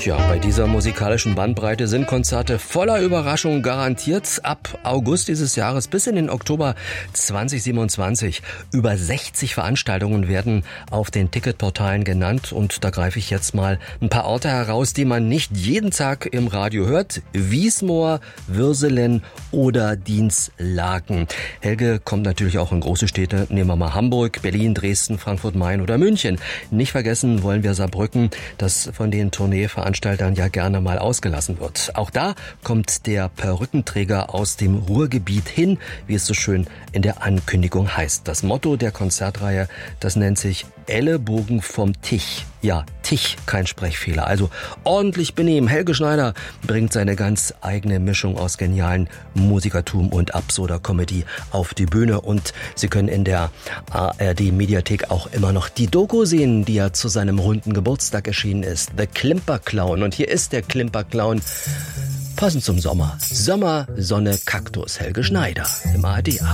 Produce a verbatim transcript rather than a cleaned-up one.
Tja, bei dieser musikalischen Bandbreite sind Konzerte voller Überraschungen garantiert. Ab August dieses Jahres bis in den Oktober zwanzig siebenundzwanzig. Über sechzig Veranstaltungen werden auf den Ticketportalen genannt. Und da greife ich jetzt mal ein paar Orte heraus, die man nicht jeden Tag im Radio hört. Wiesmoor, Würselen oder Dinslaken. Helge kommt natürlich auch in große Städte. Nehmen wir mal Hamburg, Berlin, Dresden, Frankfurt, Main oder München. Nicht vergessen wollen wir Saarbrücken, das von den Tourneeveranstaltern ja gerne mal ausgelassen wird. Auch da kommt der Perückenträger aus dem Ruhrgebiet hin, wie es so schön in der Ankündigung heißt. Das Motto der Konzertreihe, das nennt sich Ellenbogen vom Tisch. Ja, Tisch, kein Sprechfehler. Also ordentlich benehmen. Helge Schneider bringt seine ganz eigene Mischung aus genialen Musikertum und absurder Comedy auf die Bühne. Und Sie können in der A R D-Mediathek auch immer noch die Doku sehen, die ja zu seinem runden Geburtstag erschienen ist. The Klimper-Clown. Und hier ist der Klimper-Clown. Passend zum Sommer. Sommer, Sonne, Kaktus. Helge Schneider im A R D.